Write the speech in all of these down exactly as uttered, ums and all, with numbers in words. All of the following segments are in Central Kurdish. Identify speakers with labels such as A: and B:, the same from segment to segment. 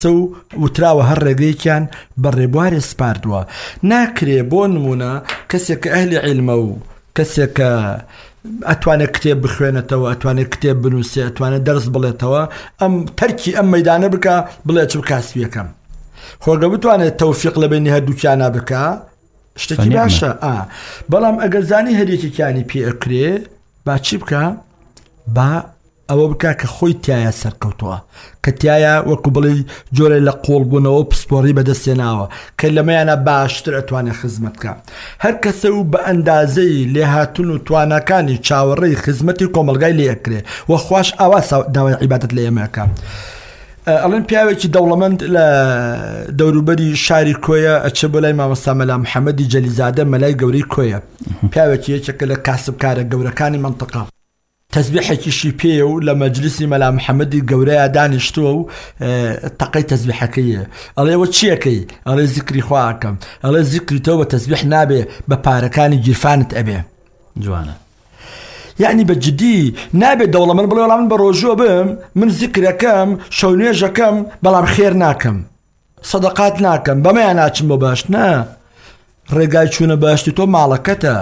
A: و وتراوە هەر ڕێگەیەکیان بە ڕێبوارێ سپاردووە. ناکرێ بۆ نمونە کەسێک کە ئەهلی عیلمە و کەسێک کە ئەتوانێت کتێب بخوێنێتەوە، ئەتوانێت کتێب بنووسێ، ئەتوانێت دەرس بڵێتەوە، ئەم تەرکی ئەم مەیدانە بکە بڵێ چ کاسبیەکەم. خۆگە بتوانێت تەوفیق لە بینی هەردووکیانە بکە شتێکی باشە. بەڵام ئەگەر زانی هەریەکێکیانی پێ ئەکرێ با چی بکە؟ با ئەوە بکە کە خۆی تایە سەرکەوتووە، کە تایە وەکو بڵی جۆرە لە قۆڵبوونەوە پسپۆڕی بەدەستێناوە کە لەمەیانە باشتر ئەتوانێت خزمەت بکە. هەر کەسە و بە ئەندازەی لێهاتون و توانەکانی چاوەڕێی خزمەتی کۆمەلگای لێ ئەکرێ و خوش ئاوا داوای عیبادەت لە ئێمەکە. ئەڵێن پیاوێکی دەوڵەمەند لە دەوروبەری شاری کۆیە ئەچە بۆ لای مامۆستا مەلا محەممەدی جەلیزادە مەلای گەورەی کۆیە، پیاوێکی یەکێکە لە کاسبکارە گەورەکانی منطقە، تەسبیحێکیشی پێ و لە مەجلیسی مەلا محەممەدی گەورەیە دانیشتووە و تەقەی تەسبیحەکەیە. ئەڵێەوە چیەکەی؟ ئەڵێ زیکری خواکەم. ئەڵێ زیکری تۆ بە تەسبیح نابێ، بە پارەکانی گیرفانت ئەبێ.
B: جوانە.
A: یعنی بە جدی نابێت دەوڵەمەند بڵێ وەڵام من بە ڕۆژوە بم، من زیکرەکەم شەو نوێژەکەم بەڵام خێر ناکەم، سەدەقات ناکەم، بەمەیان ناچم بۆ باش. نا، ڕێگای چوونە باشتی تۆ ماڵەکەتە.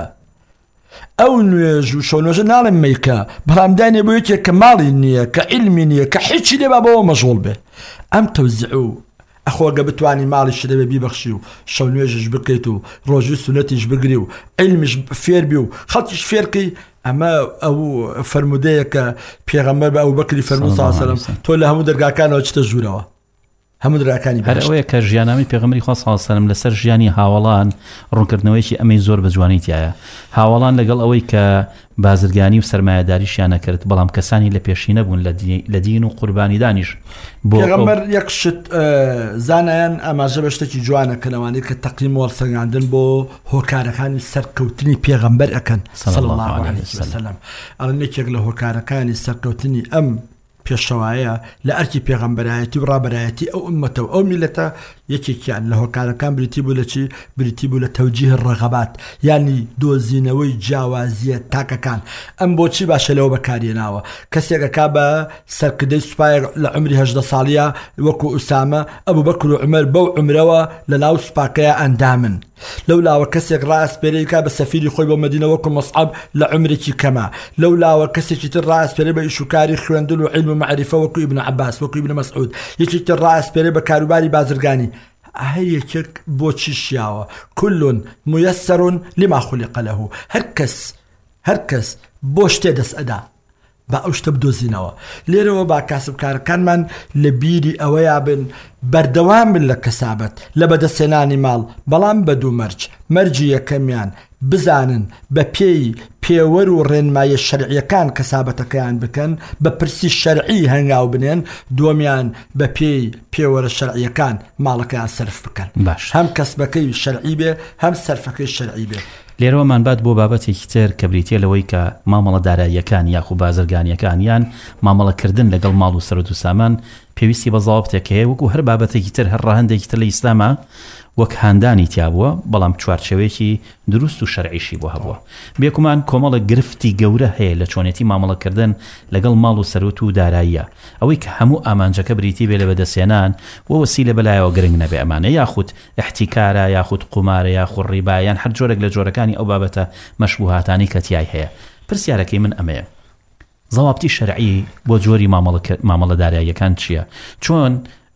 A: ئەو نوێژ و شەو نوێژە ناڵێم مەیکە، بەڵام دانێ بۆ یەکێک کە ماڵی نییە، کە عیلمی نییە، کە هیچی لێ با بەوە مەشغوڵ بێ. ئەم تەوزیع و ئەخۆگە بتوانی ماڵی شدەبێ بیبەخشی و شەو نوێژش بکەیت و ڕۆژوی سونەتیش بگری و عیلمیش فێر بی و خەڵکیش فێرکەی. ئەمە ئەو فەرمودەیە کە پێغەمبەر بە ئەبوبەکری فەرمووی صلی الله علیه وسلم تۆ لە هەموو دەرگاکانەوە چتە ژوورەوە، هەموو دەرگاکانی باش.
B: هەر ئەوەیە کە ژیاننامەی پێغەمبەری خوا صلی الله علیه وسلم لەسەر ژیانی هاوڵان ڕوونکردنەوەیکی ئەمەی زۆر بە جوانی تایە. هاوڵان لەگەڵ ئەوەی کە بازرگانی و سەرمایەداریشیان نەکرد، بەڵام کەسانی لە پێشی نەبوون لە دین و قوربانی دانیش.
A: پێغەمبەر یەک شت زانایان ئاماژە بە شتێکی جوانە کە لەوانەیە کە تەقیم وەڵسەنگاندن بۆ هۆکارەکانی سەرکەوتنی پێغەمبەر ئەکەن صلی الله علیه وسلم. ئەڵێن یەکێک لە هۆکارەکانی سەرکەوتنی ئەم پێشەوایە لە ئەرکی پێغەمبەرایەتی و ڕابەرایەتی ئەو ئومەتە و ئەو میلەتە یەکێکیان لە هۆکارەکان بریتی بوو لە چی؟ بریتی بوو لە تەوجیه ڕەغەبات، یعنی دۆزینەوەی جیاوازیە تاکەکان. ئەم بۆچی باشە لەوە بەکارێناوە؟ کەسێکەکە بە سەرکردەی سوپای لە عمری هەژدە ساڵیە وەکو ئوسامە، ئەبوبەکر و عومەر بەو عمرەوە لە ناو سوپاکەیە ئەندامن. لەولاوە کەسێک ڕاستپێرەیکا بە سەفیری خۆی بۆ مەدینە وەکو مەصعەب لە عمرێکی کەمە. لەولاوە کەسێکی تر ڕاستپێرە بە ئیشوکاری خوێندن و عیلم و معریفە وەکو ئیبن عەباس، وەکو ئیبن مەسعود. یەکێکی تر ڕاستپێرە بە کاروباری بازرگانی. هەر یەکێک بۆچی شیاوە؟ کلون مەیەسەرون لما خولق له. هەر کەس هەر کەس بۆ شتێ دەست ئەدا با ئەو شتە بدۆزینەوە. لێرەوە با کاسبکارەکانمان لە بیری ئەوەیە بن بەردەوام بن لە کەسابەت، لە بەدەستێنانی ماڵ، بەڵام بە دوو مەرج. مەرجی یەکەمیان بزانن بە پێی پێوەر و ڕێنمایە شەرعیەکان کەسابەتەکەیان بکەن، بە پرسی شەرعی هەنگاو بنێن. دووەمیان بە پێی پێوەرە شەرعیەکان ماڵەکەیان سەرف بکەن.
B: باش،
A: هەم کەسبەکەی شەرعی بێ، هەم سەرفەکەی شەرعی بێ.
B: لێرەوەمان بات بۆ بابەتێکی تر کە بریتە لەوەی کە مامەڵە داراییەکان یاخو بازرگانیەکان یان مامەڵەکردن لەگەڵ ماڵ و سەرۆت و سامان پێویستی بە زاوابتێک هەیە، وەکو هەر بابەتێکی تر هەر ڕاهەندێکی تر لە ئیسلامە وەک هاندانی تیابووە، بەڵام چوارچەوەیەکی دروست و شەرعیشی بۆ هەبووە. بێکومان کۆمەڵە گرفتی گەورە هەیە لە چۆنێتی مامەڵەکردن لەگەڵ ماڵ و سەرۆت و داراییە، ئەوەی کە هەموو ئامانجەکە بریتی بێ لە بەدەستێنان و وەسیلە بەلایەوە گرنگ نەبێ ئەمانە، یاخود احتیکارە، یاخود قومارە، یاخود ڕیبا، یان هەر جۆرێک لە جۆرەکانی ئەو بابەتە مەشبوهاتانی کە تیای هەیە. پرسیارەکەی من ئەمەیە، زەوابتی شەرعی بۆ جۆری مامەڵە داراییەکان چییە؟ چۆن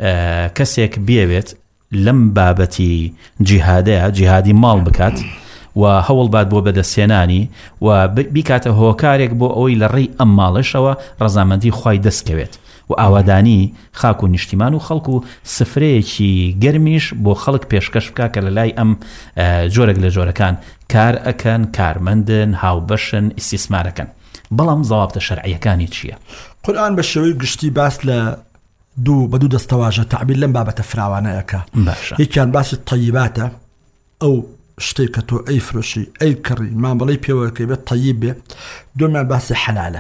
B: کەسێک بێوێت لەم بابەتی جیهادەیە جیهادی ماڵ بکات و هەوڵ بات بۆ بەدەستێنانی و بیکاتە هۆکارێک بۆ ئەوەی لە ڕێی ئەم ماڵشەوە ڕەزامەندی خوای دەستکەوێت و ئاوادانی خاک و نیشتیمان و خەڵک و سفرەیەکی گەرمیش بۆ خەڵک پێشکەش بکا کە لەلای ئەم جۆرەك لە جۆرەکان کار ئەکەن، کارمەندن، هاوبەشن، ئیسیسمارەکەن. بەڵام زەوابتە شەرعیەکانی چییە؟
A: قورئان بە شێوەی گشتی باس لە دوو بە دوو دەستەواژە تعبیر لەم بابەتە فراوانەیەکە. یەکیان باسی تەیباتە، ئەو شتێک کە تۆ ئەی فرۆشی ئەی کڕی مامەڵەی پێوەکەی بێت تەیب بێ. دووەمیان باسی حەلالە.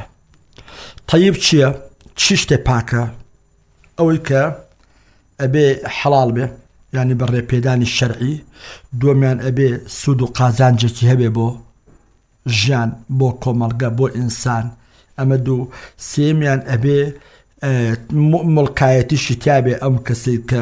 A: تەیب چییە؟ چی شتێ پاکە؟ ئەوەی کە ئەبێ حەڵال بێ، یعنی بە ڕێپێدانی شەرعی. دووەمیان ئەبێ سود و قازانجێکی هەبێ بۆ ژیان، بۆ کۆمەڵگە، بۆ ئینسان. ئەمە دوو. سێمیان ئەبێ مڵکایەتی شتیابێ ئەم کەسی کە